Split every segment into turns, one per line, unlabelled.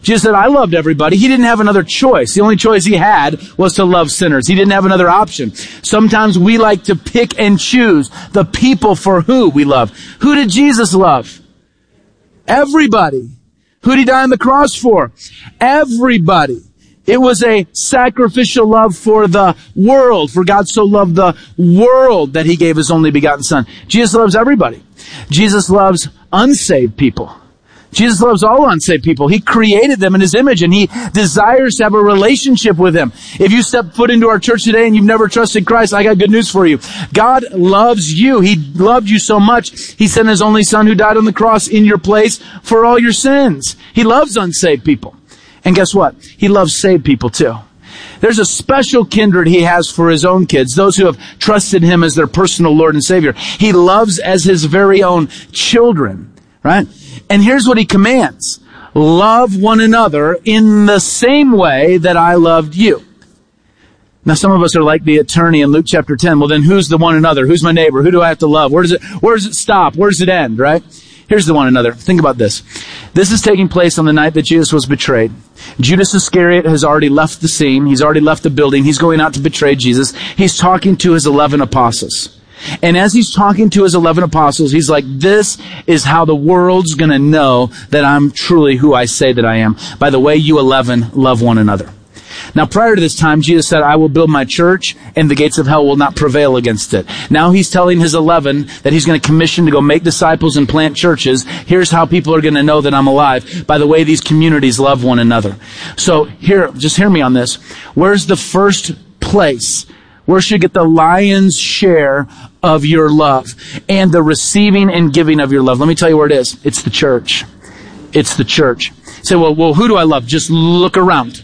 Jesus said, I loved everybody. He didn't have another choice. The only choice he had was to love sinners. He didn't have another option. Sometimes we like to pick and choose the people for who we love. Who did Jesus love? Everybody. Who did he die on the cross for? Everybody. It was a sacrificial love for the world. For God so loved the world that he gave his only begotten Son. Jesus loves everybody. Jesus loves unsaved people. Jesus loves all unsaved people. He created them in his image, and he desires to have a relationship with them. If you step foot into our church today and you've never trusted Christ, I got good news for you. God loves you. He loved you so much, he sent his only Son who died on the cross in your place for all your sins. He loves unsaved people. And guess what? He loves saved people too. There's a special kindred he has for his own kids, those who have trusted him as their personal Lord and Savior. He loves as his very own children, right? And here's what he commands. Love one another in the same way that I loved you. Now, some of us are like the attorney in Luke chapter 10. Well, then who's the one another? Who's my neighbor? Who do I have to love? Where does it stop? Where does it end, right? Here's the one another. Think about this. This is taking place on the night that Jesus was betrayed. Judas Iscariot has already left the scene. He's already left the building. He's going out to betray Jesus. He's talking to his 11 apostles. And as he's talking to his 11 apostles, he's like, this is how the world's going to know that I'm truly who I say that I am. By the way, you 11 love one another. Now, prior to this time, Jesus said, I will build my church, and the gates of hell will not prevail against it. Now he's telling his 11 that he's going to commission to go make disciples and plant churches. Here's how people are going to know that I'm alive. By the way, these communities love one another. So here, just hear me on this. Where's the first place? Where should get the lion's share of your love and the receiving and giving of your love? Let me tell you where it is. It's the church. It's the church. You say, well, who do I love? Just look around.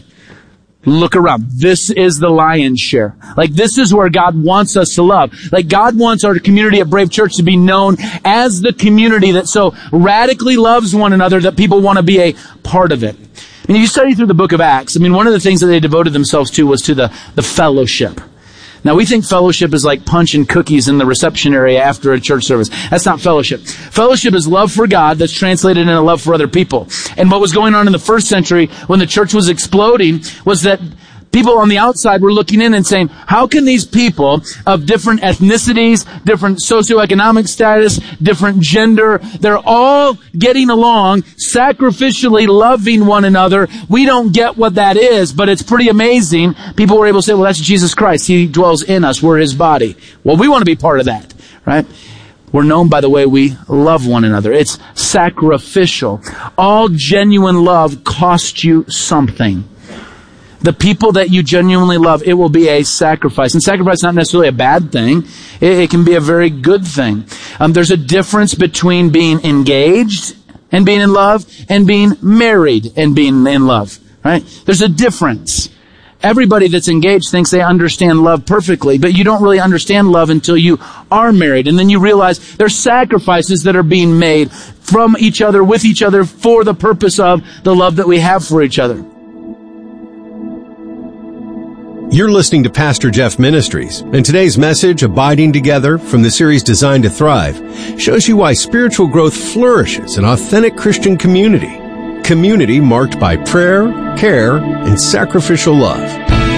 Look around. This is the lion's share. Like, this is where God wants us to love. Like, God wants our community at Brave Church to be known as the community that so radically loves one another that people want to be a part of it. I mean, if you study through the book of Acts, I mean, one of the things that they devoted themselves to was to the fellowship. Now, we think fellowship is like punching cookies in the reception area after a church service. That's not fellowship. Fellowship is love for God that's translated into love for other people. And what was going on in the first century when the church was exploding was that people on the outside were looking in and saying, how can these people of different ethnicities, different socioeconomic status, different gender, they're all getting along, sacrificially loving one another. We don't get what that is, but it's pretty amazing. People were able to say, well, that's Jesus Christ. He dwells in us. We're his body. Well, we want to be part of that, right? We're known by the way we love one another. It's sacrificial. All genuine love costs you something. The people that you genuinely love, it will be a sacrifice. And sacrifice is not necessarily a bad thing. It can be a very good thing. There's a difference between being engaged and being in love and being married and being in love, right? There's a difference. Everybody that's engaged thinks they understand love perfectly, but you don't really understand love until you are married. And then you realize there's sacrifices that are being made from each other, with each other, for the purpose of the love that we have for each other.
You're listening to Pastor Jeff Ministries, and today's message, Abiding Together, from the series Designed to Thrive, shows you why spiritual growth flourishes in authentic Christian community. Community marked by prayer, care, and sacrificial love.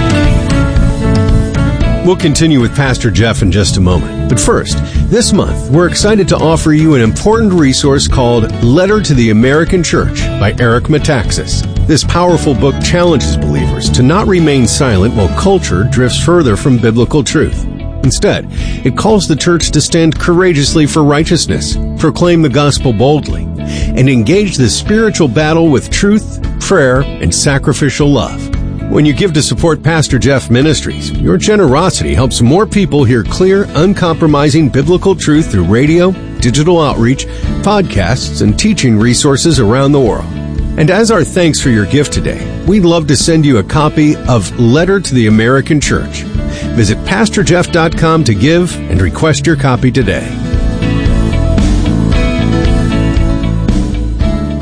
We'll continue with Pastor Jeff in just a moment. But first, this month, we're excited to offer you an important resource called Letter to the American Church by Eric Metaxas. This powerful book challenges believers to not remain silent while culture drifts further from biblical truth. Instead, it calls the church to stand courageously for righteousness, proclaim the gospel boldly, and engage the spiritual battle with truth, prayer, and sacrificial love. When you give to support Pastor Jeff Ministries, your generosity helps more people hear clear, uncompromising biblical truth through radio, digital outreach, podcasts, and teaching resources around the world. And as our thanks for your gift today, we'd love to send you a copy of Letter to the American Church. Visit PastorJeff.com to give and request your copy today.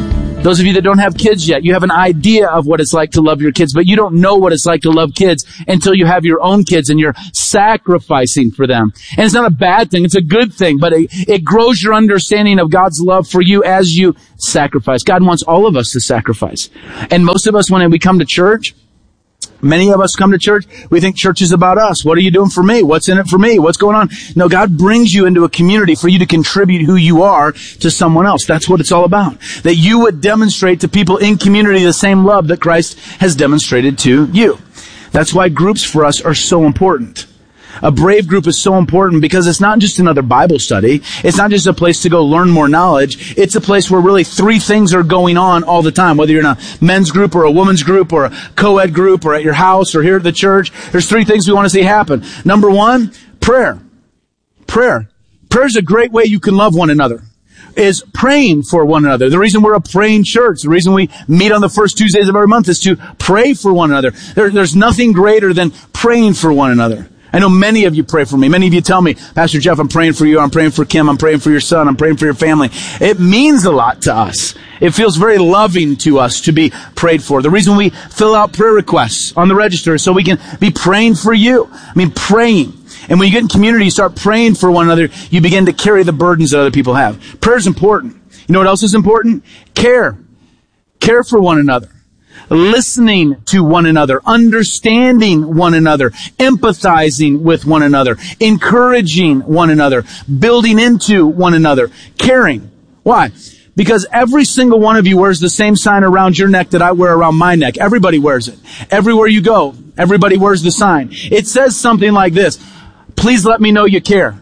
Those of you that don't have kids yet, you have an idea of what it's like to love your kids, but you don't know what it's like to love kids until you have your own kids and you're sacrificing for them. And it's not a bad thing. It's a good thing, but it grows your understanding of God's love for you as you sacrifice. God wants all of us to sacrifice. And most of us, when we come to church, many of us come to church, we think church is about us. What are you doing for me? What's in it for me? What's going on? No, God brings you into a community for you to contribute who you are to someone else. That's what it's all about. That you would demonstrate to people in community the same love that Christ has demonstrated to you. That's why groups for us are so important. A Brave group is so important because it's not just another Bible study. It's not just a place to go learn more knowledge. It's a place where really three things are going on all the time. Whether you're in a men's group or a women's group or a co-ed group or at your house or here at the church, there's three things we want to see happen. Number one, prayer. Prayer. Prayer is a great way you can love one another. Is praying for one another. The reason we're a praying church, the reason we meet on the first Tuesdays of every month is to pray for one another. There's nothing greater than praying for one another. I know many of you pray for me. Many of you tell me, Pastor Jeff, I'm praying for you. I'm praying for Kim. I'm praying for your son. I'm praying for your family. It means a lot to us. It feels very loving to us to be prayed for. The reason we fill out prayer requests on the register is so we can be praying for you. I mean, praying. And when you get in community, you start praying for one another, you begin to carry the burdens that other people have. Prayer is important. You know what else is important? Care. Care for one another. Listening to one another, understanding one another, empathizing with one another, encouraging one another, building into one another, caring. Why? Because every single one of you wears the same sign around your neck that I wear around my neck. Everybody wears it. Everywhere you go, everybody wears the sign. It says something like this: please let me know you care.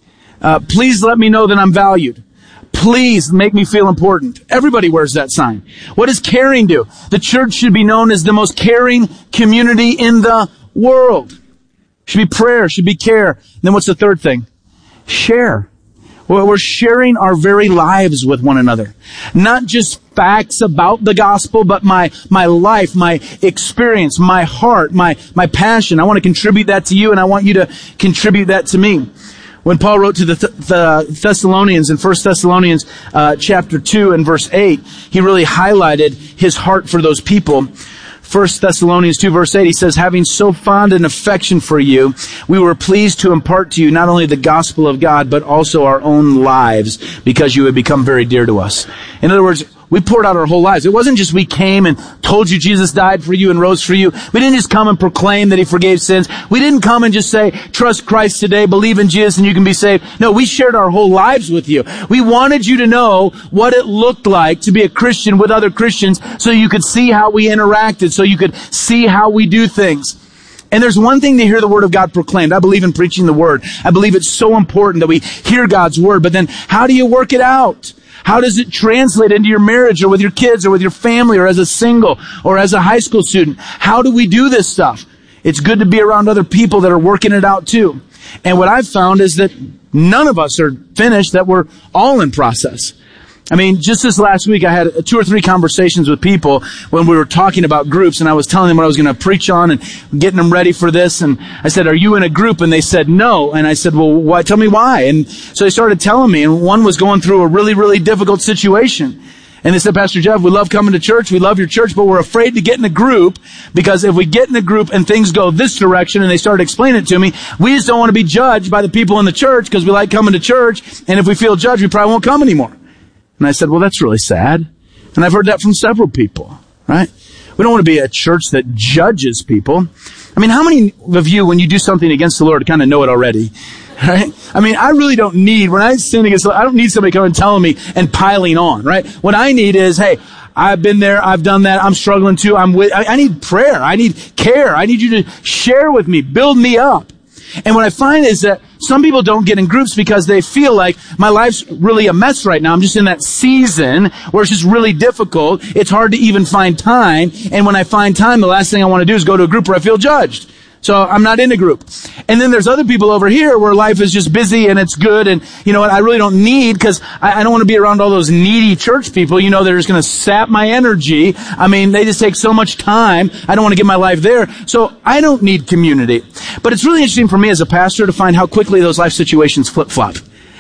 Please let me know that I'm valued. Please make me feel important. Everybody wears that sign. What does caring do? The church should be known as the most caring community in the world. Should be prayer, should be care. And then what's the third thing? Share. Well, we're sharing our very lives with one another. Not just facts about the gospel, but my life, my experience, my heart, my passion. I want to contribute that to you, and I want you to contribute that to me. When Paul wrote to the Thessalonians in 1 Thessalonians chapter 2 and verse 8, he really highlighted his heart for those people. 1 Thessalonians 2 verse 8, he says, having so fond an affection for you, we were pleased to impart to you not only the gospel of God, but also our own lives, because you had become very dear to us. In other words, we poured out our whole lives. It wasn't just we came and told you Jesus died for you and rose for you. We didn't just come and proclaim that he forgave sins. We didn't come and just say, trust Christ today, believe in Jesus and you can be saved. No, we shared our whole lives with you. We wanted you to know what it looked like to be a Christian with other Christians so you could see how we interacted, so you could see how we do things. And there's one thing to hear the Word of God proclaimed. I believe in preaching the Word. I believe it's so important that we hear God's Word. But then how do you work it out? How does it translate into your marriage or with your kids or with your family or as a single or as a high school student? How do we do this stuff? It's good to be around other people that are working it out too. And what I've found is that none of us are finished, that we're all in process. I mean, just this last week, I had 2 or 3 conversations with people when we were talking about groups, and I was telling them what I was going to preach on and getting them ready for this. And I said, are you in a group? And they said, no. And I said, well, why? Tell me why. And so they started telling me, and one was going through a really, really difficult situation. And they said, Pastor Jeff, we love coming to church. We love your church, but we're afraid to get in a group because if we get in a group and things go this direction, and they started explaining it to me, we just don't want to be judged by the people in the church because we like coming to church. And if we feel judged, we probably won't come anymore. And I said, well, that's really sad. And I've heard that from several people, right? We don't want to be a church that judges people. I mean, how many of you, when you do something against the Lord, kind of know it already? Right? I mean, I really don't need, when I sin against the Lord, I don't need somebody coming and telling me and piling on, right? What I need is, hey, I've been there, I've done that, I'm struggling too, I need prayer, I need care, I need you to share with me, build me up. And what I find is that some people don't get in groups because they feel like my life's really a mess right now. I'm just in that season where it's just really difficult. It's hard to even find time. And when I find time, the last thing I want to do is go to a group where I feel judged. So I'm not in a group. And then there's other people over here where life is just busy and it's good. And you know what? I really don't need, because I don't want to be around all those needy church people, you know, they're just going to sap my energy. I mean, they just take so much time. I don't want to give my life there. So I don't need community. But it's really interesting for me as a pastor to find how quickly those life situations flip-flop.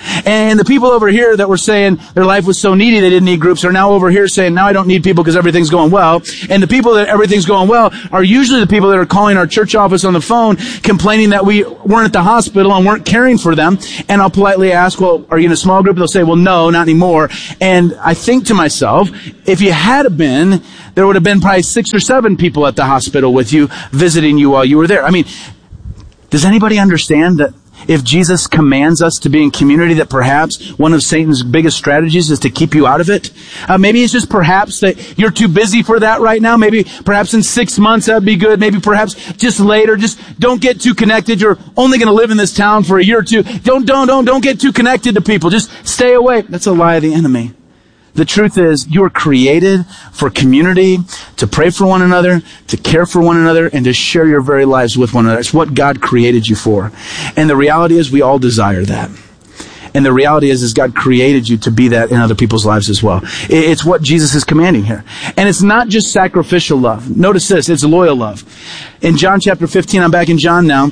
And the people over here that were saying their life was so needy they didn't need groups are now over here saying, now I don't need people because everything's going well. And the people that everything's going well are usually the people that are calling our church office on the phone complaining that we weren't at the hospital and weren't caring for them. And I'll politely ask, well, are you in a small group? They'll say, well, no, not anymore. And I think to myself, if you had been, there would have been probably 6 or 7 people at the hospital with you visiting you while you were there. I mean, does anybody understand that if Jesus commands us to be in community, that perhaps one of Satan's biggest strategies is to keep you out of it? Maybe it's just perhaps that you're too busy for that right now. Maybe perhaps in 6 months that'd be good. Maybe perhaps just later. Just don't get too connected. You're only going to live in this town for a year or two. Don't get too connected to people. Just stay away. That's a lie of the enemy. The truth is, you are created for community, to pray for one another, to care for one another, and to share your very lives with one another. It's what God created you for. And the reality is, we all desire that. And the reality is God created you to be that in other people's lives as well. It's what Jesus is commanding here. And it's not just sacrificial love. Notice this, it's loyal love. In John chapter 15, I'm back in John now,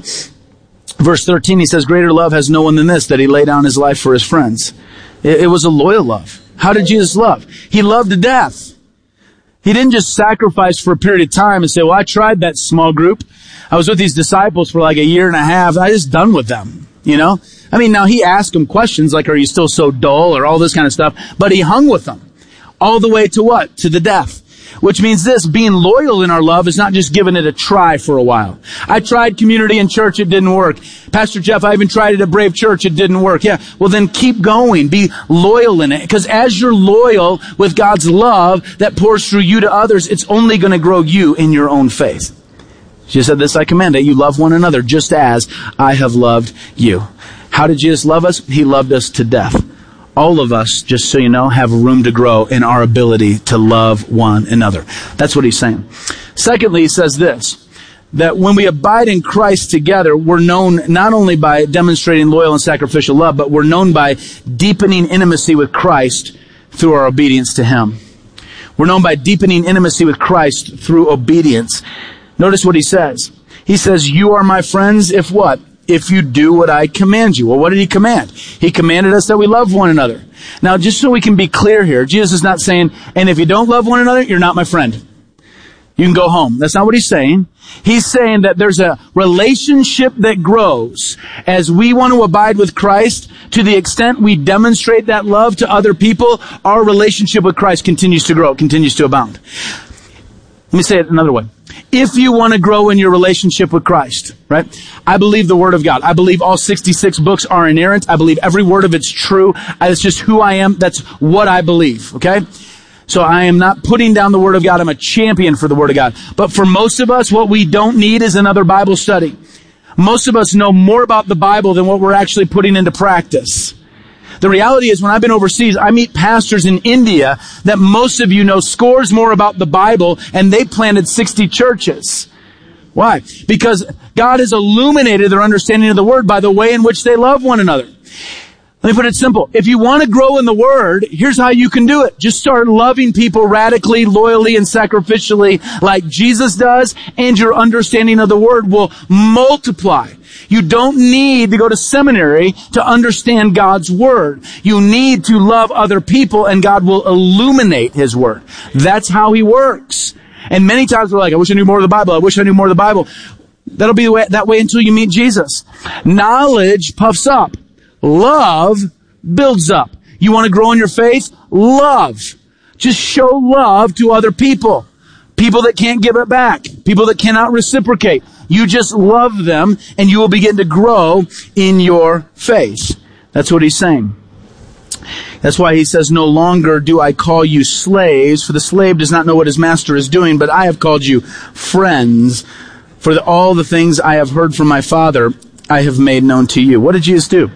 verse 13, he says, greater love has no one than this, that he lay down his life for his friends. It was a loyal love. How did Jesus love? He loved to death. He didn't just sacrifice for a period of time and say, well, I tried that small group. I was with these disciples for like a year and a half. I just done with them, you know? I mean, now he asked them questions like, are you still so dull or all this kind of stuff? But he hung with them all the way to what? To the death. Which means this, being loyal in our love is not just giving it a try for a while. I tried community in church, it didn't work. Pastor Jeff, I even tried it at Brave Church, it didn't work. Yeah, well then keep going. Be loyal in it. Because as you're loyal with God's love that pours through you to others, it's only going to grow you in your own faith. Jesus said, this I command, that you love one another just as I have loved you. How did Jesus love us? He loved us to death. All of us, just so you know, have room to grow in our ability to love one another. That's what he's saying. Secondly, he says this, that when we abide in Christ together, we're known not only by demonstrating loyal and sacrificial love, but we're known by deepening intimacy with Christ through our obedience to him. We're known by deepening intimacy with Christ through obedience. Notice what he says. He says, you are my friends if what? If you do what I command you. Well, what did he command? He commanded us that we love one another. Now, just so we can be clear here, Jesus is not saying, and if you don't love one another, you're not my friend. You can go home. That's not what he's saying. He's saying that there's a relationship that grows as we want to abide with Christ. To the extent we demonstrate that love to other people, our relationship with Christ continues to grow, continues to abound. Let me say it another way. If you want to grow in your relationship with Christ, right? I believe the Word of God. I believe all 66 books are inerrant. I believe every word of it's true. It's just who I am. That's what I believe, okay? So I am not putting down the Word of God. I'm a champion for the Word of God. But for most of us, what we don't need is another Bible study. Most of us know more about the Bible than what we're actually putting into practice. The reality is when I've been overseas, I meet pastors in India that most of you know scores more about the Bible, and they planted 60 churches. Why? Because God has illuminated their understanding of the Word by the way in which they love one another. Let me put it simple. If you want to grow in the Word, here's how you can do it. Just start loving people radically, loyally, and sacrificially like Jesus does, and your understanding of the Word will multiply. You don't need to go to seminary to understand God's Word. You need to love other people, and God will illuminate His Word. That's how He works. And many times we're like, I wish I knew more of the Bible. I wish I knew more of the Bible. That'll be that way until you meet Jesus. Knowledge puffs up. Love builds up. You want to grow in your faith? Love. Just show love to other people. People that can't give it back. People that cannot reciprocate. You just love them, and you will begin to grow in your faith. That's what he's saying. That's why he says, no longer do I call you slaves, for the slave does not know what his master is doing, but I have called you friends, for all the things I have heard from my Father, I have made known to you. What did Jesus do?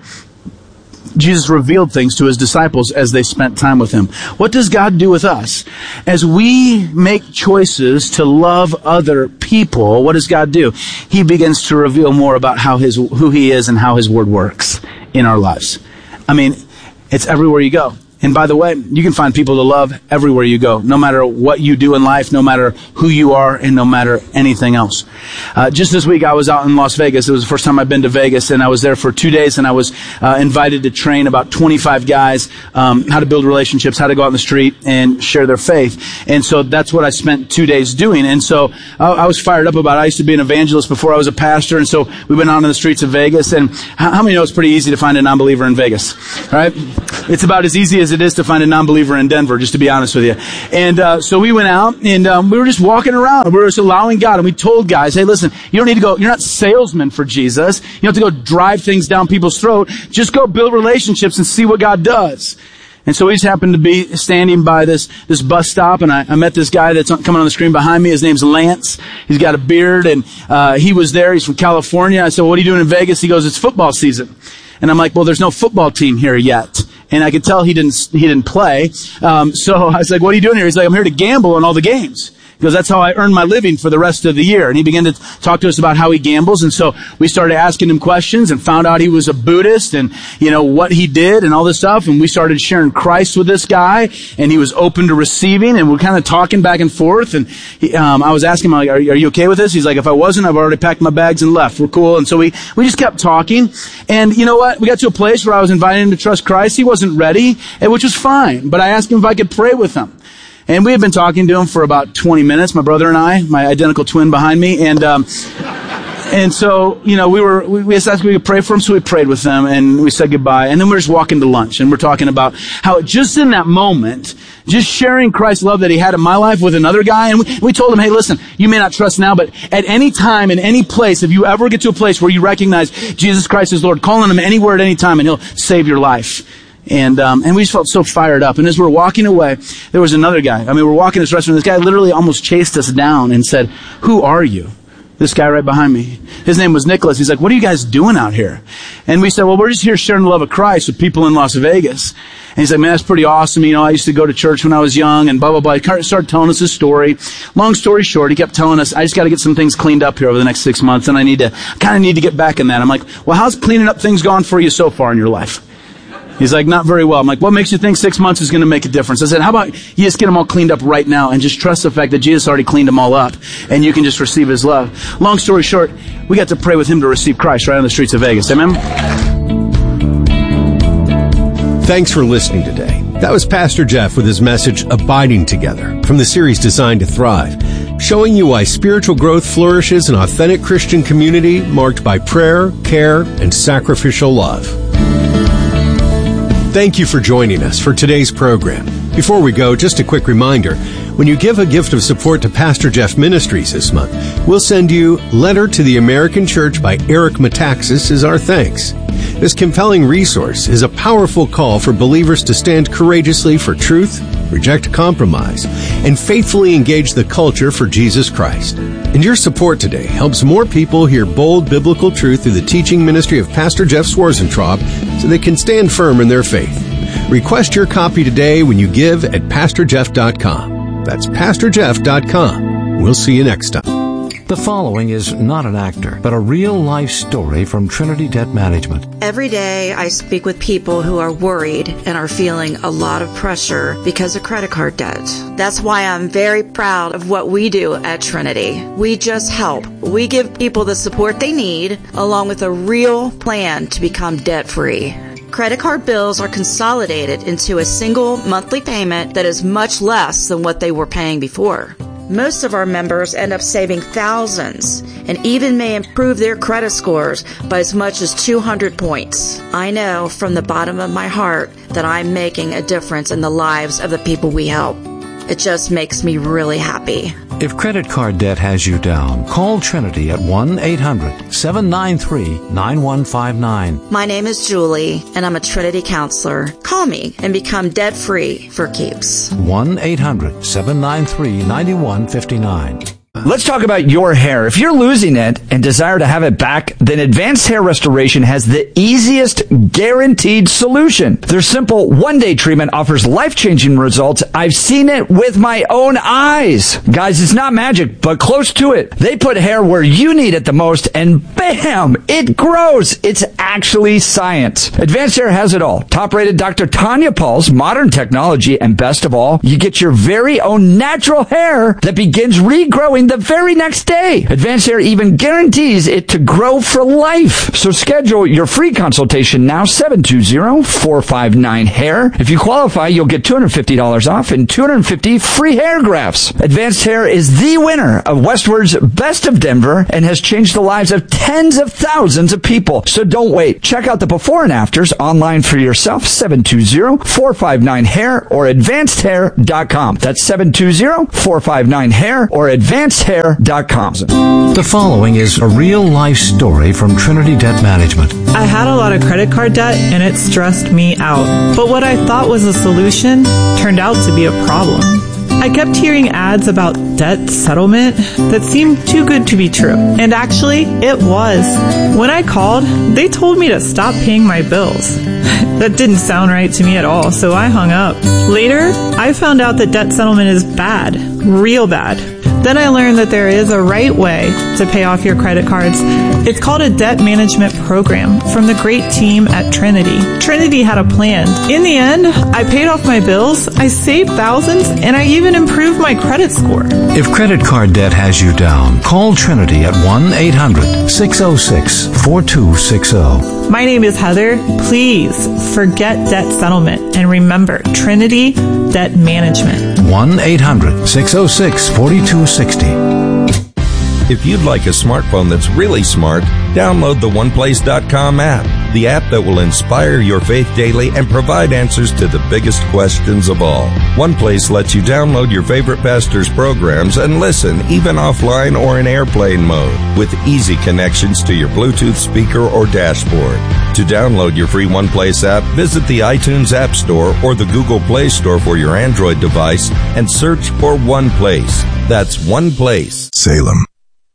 Jesus revealed things to his disciples as they spent time with him. What does God do with us? As we make choices to love other people, what does God do? He begins to reveal more about who he is and how his word works in our lives. I mean, it's everywhere you go. And by the way, you can find people to love everywhere you go, no matter what you do in life, no matter who you are, and no matter anything else. Just this week, I was out in Las Vegas. It was the first time I've been to Vegas, and I was there for 2 days, and I was invited to train about 25 guys how to build relationships, how to go out in the street and share their faith. And so that's what I spent 2 days doing. And so I was fired up about it. I used to be an evangelist before I was a pastor, and so we went out in the streets of Vegas. And how many know it's pretty easy to find a non-believer in Vegas, right? It's about as easy as it is to find a non-believer in Denver, just to be honest with you. And so we went out, and we were just walking around. We were just allowing God, and we told guys, hey, listen, you don't need to go, you're not salesmen for Jesus. You don't have to go drive things down people's throat. Just go build relationships and see what God does. And so we just happened to be standing by this bus stop, and I met this guy that's coming on the screen behind me. His name's Lance. He's got a beard, and he was there. He's from California. I said, well, what are you doing in Vegas? He goes, it's football season. And I'm like, well, there's no football team here yet. And I could tell he didn't play. So I was like, what are you doing here? He's like, I'm here to gamble on all the games. He goes, that's how I earn my living for the rest of the year. And he began to talk to us about how he gambles. And so we started asking him questions and found out he was a Buddhist and, what he did and all this stuff. And we started sharing Christ with this guy, and he was open to receiving, and we're kind of talking back and forth. And I was asking him, like, are you okay with this? He's like, if I wasn't, I've already packed my bags and left. We're cool. And so we just kept talking. And you know what? We got to a place where I was inviting him to trust Christ. He wasn't ready, which was fine. But I asked him if I could pray with him. And we had been talking to him for about 20 minutes, my brother and I, my identical twin behind me. And so, we asked if we could pray for him, so we prayed with them, and we said goodbye. And then we're just walking to lunch, and we're talking about how just in that moment, just sharing Christ's love that he had in my life with another guy, and we told him, hey, listen, you may not trust now, but at any time, in any place, if you ever get to a place where you recognize Jesus Christ as Lord, call on him anywhere at any time, and he'll save your life. And we just felt so fired up. And as we're walking away, there was another guy. We're walking this restaurant. This guy literally almost chased us down and said, who are you? This guy right behind me. His name was Nicholas. He's like, what are you guys doing out here? And we said, well, we're just here sharing the love of Christ with people in Las Vegas. And he's like, man, that's pretty awesome. I used to go to church when I was young and blah, blah, blah. He started telling us his story. Long story short, he kept telling us, I just got to get some things cleaned up here over the next 6 months, and I kind of need to get back in that. I'm like, well, how's cleaning up things gone for you so far in your life? He's like, not very well. I'm like, what makes you think 6 months is going to make a difference? I said, how about you just get them all cleaned up right now and just trust the fact that Jesus already cleaned them all up and you can just receive his love. Long story short, we got to pray with him to receive Christ right on the streets of Vegas. Amen?
Thanks for listening today. That was Pastor Jeff with his message, Abiding Together, from the series Designed to Thrive, showing you why spiritual growth flourishes in an authentic Christian community marked by prayer, care, and sacrificial love. Thank you for joining us for today's program. Before we go, just a quick reminder. When you give a gift of support to Pastor Jeff Ministries this month, we'll send you Letter to the American Church by Eric Metaxas as our thanks. This compelling resource is a powerful call for believers to stand courageously for truth, reject compromise, and faithfully engage the culture for Jesus Christ. And your support today helps more people hear bold biblical truth through the teaching ministry of Pastor Jeff Swarzentraub so they can stand firm in their faith. Request your copy today when you give at PastorJeff.com. That's PastorJeff.com. We'll see you next time.
The following is not an actor, but a real-life story from Trinity Debt Management.
Every day I speak with people who are worried and are feeling a lot of pressure because of credit card debt. That's why I'm very proud of what we do at Trinity. We just help. We give people the support they need, along with a real plan to become debt-free. Credit card bills are consolidated into a single monthly payment that is much less than what they were paying before. Most of our members end up saving thousands and even may improve their credit scores by as much as 200 points. I know from the bottom of my heart that I'm making a difference in the lives of the people we help. It just makes me really happy.
If credit card debt has you down, call Trinity at 1-800-793-9159.
My name is Julie, and I'm a Trinity counselor. Call me and become debt-free for keeps.
1-800-793-9159.
Let's talk about your hair. If you're losing it and desire to have it back, then Advanced Hair Restoration has the easiest guaranteed solution. Their simple one-day treatment offers life-changing results. I've seen it with my own eyes. Guys, it's not magic, but close to it. They put hair where you need it the most, and bam, it grows. It's actually science. Advanced Hair has it all. Top-rated Dr. Tanya Paul's modern technology, and best of all, you get your very own natural hair that begins regrowing the very next day. Advanced Hair even guarantees it to grow for life. So schedule your free consultation now, 720-459-HAIR. If you qualify, you'll get $250 off and 250 free hair grafts. Advanced Hair is the winner of Westward's Best of Denver and has changed the lives of tens of thousands of people. So don't wait. Check out the before and afters online for yourself, 720-459-HAIR or advancedhair.com. That's 720-459-HAIR or advancedhair.com.
The following is a real-life story from Trinity Debt Management.
I had a lot of credit card debt and it stressed me out. But what I thought was a solution turned out to be a problem. I kept hearing ads about debt settlement that seemed too good to be true. And actually, it was. When I called, they told me to stop paying my bills. That didn't sound right to me at all, so I hung up. Later, I found out that debt settlement is bad, real bad. Then I learned that there is a right way to pay off your credit cards. It's called a debt management program from the great team at Trinity. Trinity had a plan. In the end, I paid off my bills, I saved thousands, and I even improved my credit score.
If credit card debt has you down, call Trinity at 1-800-606-4260.
My name is Heather. Please forget debt settlement and remember Trinity Debt Management.
1-800-606-4260.
If you'd like a smartphone that's really smart, download the OnePlace.com app, the app that will inspire your faith daily and provide answers to the biggest questions of all. OnePlace lets you download your favorite pastor's programs and listen even offline or in airplane mode with easy connections to your Bluetooth speaker or dashboard. To download your free OnePlace app, visit the iTunes App Store or the Google Play Store for your Android device and search for OnePlace. That's OnePlace.
Salem.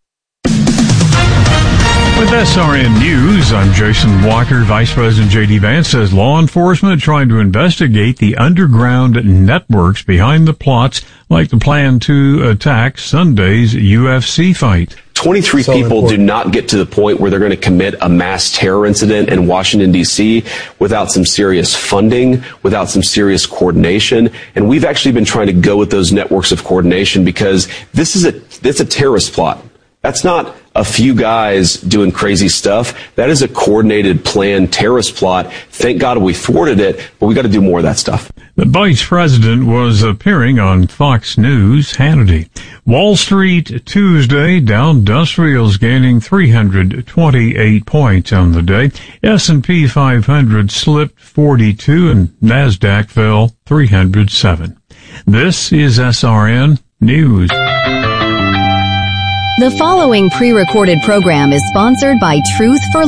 With SRN News, I'm Jason Walker. Vice President J.D. Vance says law enforcement trying to investigate the underground networks behind the plots like the plan to attack Sunday's UFC fight.
23 people do not get to the point where they're going to commit a mass terror incident in Washington, D.C. without some serious funding, without some serious coordination. And we've actually been trying to go with those networks of coordination because it's a terrorist plot. That's not a few guys doing crazy stuff. That is a coordinated, planned terrorist plot. Thank God we thwarted it, but we got to do more of that stuff.
The vice president was appearing on Fox News Hannity. Wall Street Tuesday, Dow Industrials gaining 328 points on the day. S&P 500 slipped 42 and NASDAQ fell 307. This is SRN News.
The following pre-recorded program is sponsored by Truth for